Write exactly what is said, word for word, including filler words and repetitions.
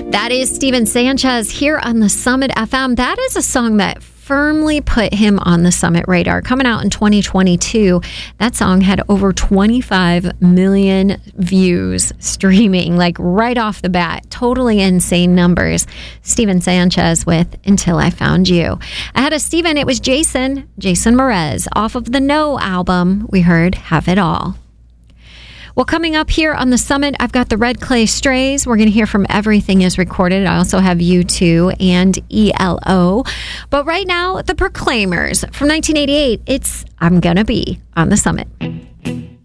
That is Steven Sanchez here on the Summit F M. That is a song that firmly put him on the Summit radar. Coming out in twenty twenty-two, that song had over twenty-five million views streaming, like right off the bat. Totally insane numbers. Steven Sanchez with Until I Found You. Ahead of Steven, it was Jason, Jason Mraz. Off of the No album, we heard Have It All. Well, coming up here on the Summit, I've got the Red Clay Strays. We're going to hear from Everything Is Recorded. I also have U two and E L O. But right now, the Proclaimers from nineteen eighty-eight. It's I'm Gonna Be on the Summit.